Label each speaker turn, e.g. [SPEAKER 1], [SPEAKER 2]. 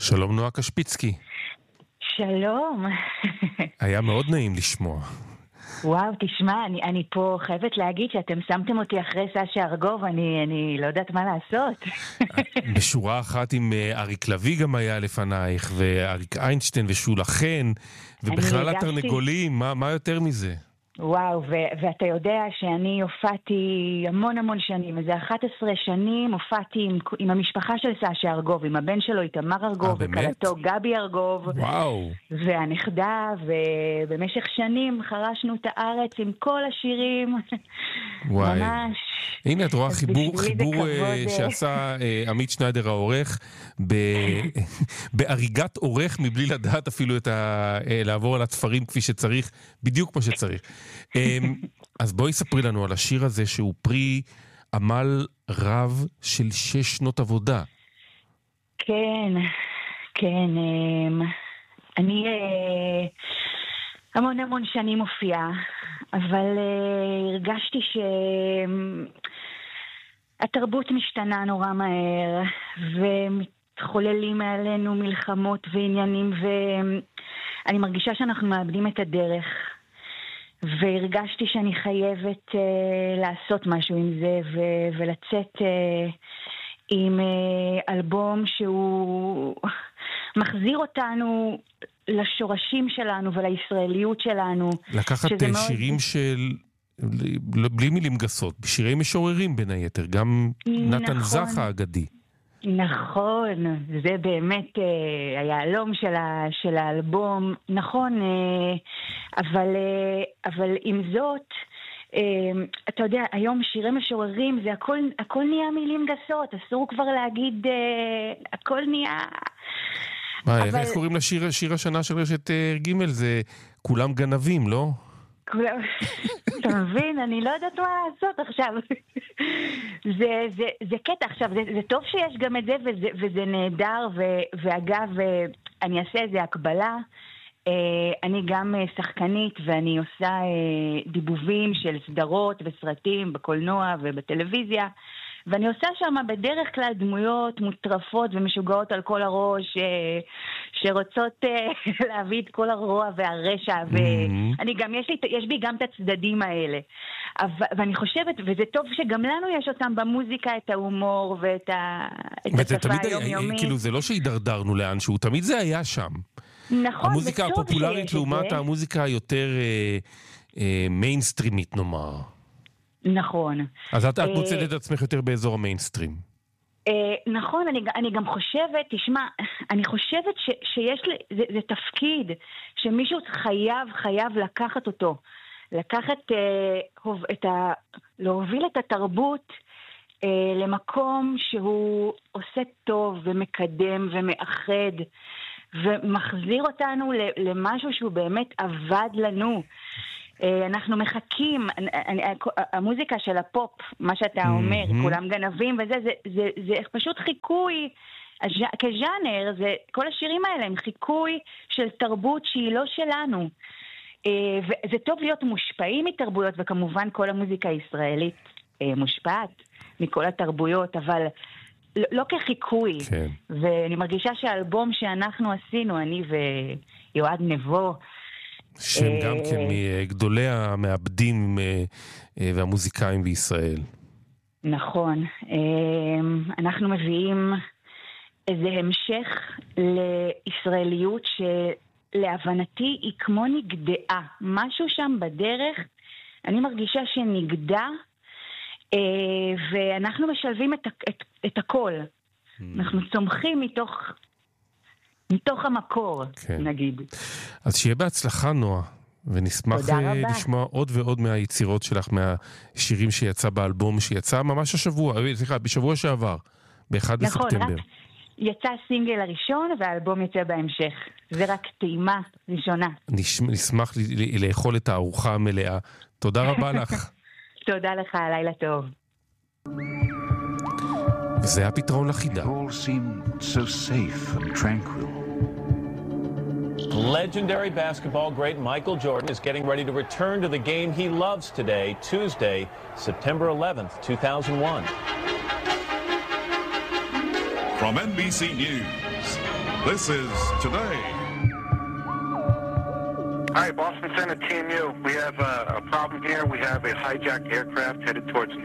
[SPEAKER 1] שלום נועה קשפיצקי.
[SPEAKER 2] שלום.
[SPEAKER 1] היה מאוד נעים לשמוע.
[SPEAKER 2] וואו, תשמע, אני פה חייבת להגיד שאתם שמתם אותי אחרי סשה ארגוב, אני לא יודעת מה לעשות.
[SPEAKER 1] בשורה אחת עם אריק לוי גם היה לפנייך, ואריק איינשטיין ושולה חן, ובכלל התרנגולים, מה יותר מזה?
[SPEAKER 2] וואו, ואתה יודע שאני הופעתי המון שנים, איזה 11 שנים הופעתי עם המשפחה של סשה ארגוב, עם הבן שלו איתמר ארגוב, וקלתו גבי ארגוב,
[SPEAKER 1] וואו.
[SPEAKER 2] והנכדה, ובמשך שנים חרשנו את הארץ עם כל השירים.
[SPEAKER 1] וואי.
[SPEAKER 2] ממש.
[SPEAKER 1] הנה את רואה חיבור שעשה עמית שניידר העורך באריגת עורך מבלי לדעת אפילו לעבור על התפרים כפי שצריך, בדיוק כמו שצריך. אז בואי ספרי לנו על השיר הזה שהוא פרי עמל רב של 6 שנות עבודה.
[SPEAKER 2] כן, אני המון שנים מופיעה, אבל הרגשתי שהתרבות משתנה נורא מהר, ומתחוללים מעלינו מלחמות ועניינים, ואני מרגישה שאנחנו מאבדים את הדרך, והרגשתי שאני חייבת לעשות משהו עם זה, ולצאת עם אלבום שהוא מחזיר אותנו לשורשים שלנו ולישראליות שלנו. לקחת
[SPEAKER 1] שירים של, בלי מילים גסות, שירי משוררים בין היתר, גם נתן זך האגדי.
[SPEAKER 2] נכון, זה באמת היעלום של האלבום, נכון, אבל עם זאת, אתה יודע, היום שירי משוררים זה הכל נהיה מילים גסות, אסור כבר להגיד, הכל נהיה...
[SPEAKER 1] איך קוראים לשיר השנה של רשת ג' זה כולם גנבים, לא?
[SPEAKER 2] אתה מבין? אני לא יודעת מה לעשות עכשיו. זה קטע עכשיו, זה טוב שיש גם את זה, וזה נהדר, ואגב, אני אעשה איזה הקבלה, אני גם שחקנית, ואני עושה דיבובים של סדרות וסרטים בקולנוע ובטלוויזיה, ואני עושה שם בדרך כלל דמויות מוטרפות ומשוגעות על כל הראש, שרוצות להביא את כל הרוע והרשע, ואני גם, יש בי גם את הצדדים האלה. ואני חושבת, וזה טוב שגם לנו יש אותם במוזיקה, את ההומור ואת השפה היומיומית.
[SPEAKER 1] כאילו זה לא שהידרדרנו לאן שהוא, תמיד זה היה שם.
[SPEAKER 2] נכון,
[SPEAKER 1] המוזיקה הפופולרית לעומת המוזיקה היותר מיינסטרימית נאמר.
[SPEAKER 2] נכון.
[SPEAKER 1] אז את מוצאת את עצמך יותר באזור המיינסטרים.
[SPEAKER 2] נכון, אני גם חושבת, תשמע, אני חושבת שיש, זה תפקיד שמישהו חייב לקחת אותו. להוביל את התרבות למקום שהוא עושה טוב ומקדם ומאחד ומחזיר אותנו למשהו שהוא באמת עבד לנו. אנחנו מחכים, המוזיקה של הפופ, מה שאתה אומר, כולם גנבים וזה, זה פשוט חיקוי, כז'אנר, כל השירים האלה הם חיקוי של תרבות שהיא לא שלנו. וזה טוב להיות מושפעים מתרבויות, וכמובן כל המוזיקה הישראלית מושפעת מכל התרבויות, אבל לא כחיקוי.
[SPEAKER 1] כן.
[SPEAKER 2] ואני מרגישה שהאלבום שאנחנו עשינו, אני ויועד נבו,
[SPEAKER 1] שהם גם כן מגדולי המעבדים והמוזיקאים בישראל.
[SPEAKER 2] נכון. אנחנו מביאים איזה המשך לישראליות שלהבנתי היא כמו נגדעה. משהו שם בדרך, אני מרגישה שנגדע, ואנחנו משלבים את הכל. אנחנו צומחים מתוך המקור, כן. נגיד.
[SPEAKER 1] אז שיהיה בהצלחה נועה, ונשמח לשמוע עוד ועוד מהיצירות שלך, מהשירים שיצא באלבום, שיצא ממש השבוע, בשבוע שעבר, ב-1 בספטמבר.
[SPEAKER 2] נכון, יצא הסינגל הראשון, והאלבום יצא בהמשך. זה רק טעימה ראשונה.
[SPEAKER 1] נשמח לאכול את הארוחה המלאה. תודה רבה לך.
[SPEAKER 2] תודה לך, לילה טוב.
[SPEAKER 1] וזה הפתרון לחידה.
[SPEAKER 3] All seemed so safe and tranquil.
[SPEAKER 4] Legendary basketball great Michael Jordan is getting ready to return to the game he loves today, Tuesday, September 11th, 2001.
[SPEAKER 5] From NBC News, This is Today.
[SPEAKER 6] Hi, Boston Center, Team U. We have a problem here. We have a hijacked aircraft headed towards